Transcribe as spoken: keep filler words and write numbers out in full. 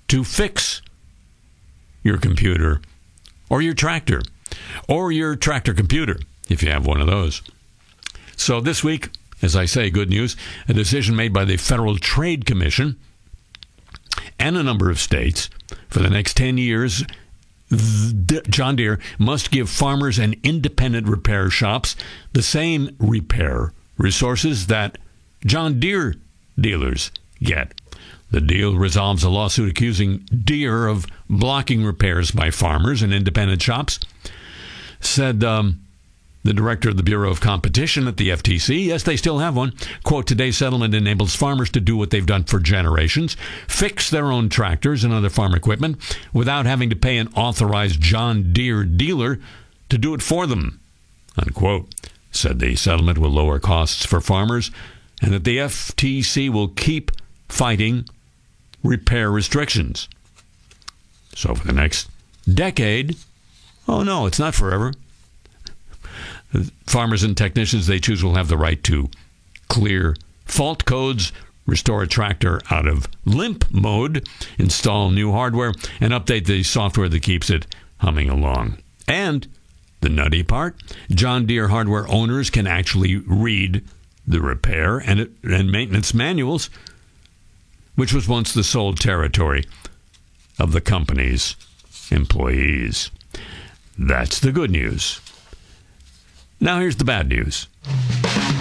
to fix your computer or your tractor or your tractor computer, if you have one of those. So this week, as I say, good news, a decision made by the Federal Trade Commission and a number of states for the next ten years, John Deere must give farmers and independent repair shops the same repair resources that John Deere dealers get. The deal resolves a lawsuit accusing Deere of blocking repairs by farmers and independent shops, said um, the director of the Bureau of Competition at the F T C. Yes, they still have one. Quote, today's settlement enables farmers to do what they've done for generations, fix their own tractors and other farm equipment without having to pay an authorized John Deere dealer to do it for them, unquote. Said the settlement will lower costs for farmers and that the F T C will keep fighting repair restrictions. So for the next decade, oh no, it's not forever. Farmers and technicians they choose will have the right to clear fault codes, restore a tractor out of limp mode, install new hardware, and update the software that keeps it humming along. And the nutty part, John Deere hardware owners can actually read the repair and, and maintenance manuals, which was once the sole territory of the company's employees. That's the good news. Now here's the bad news.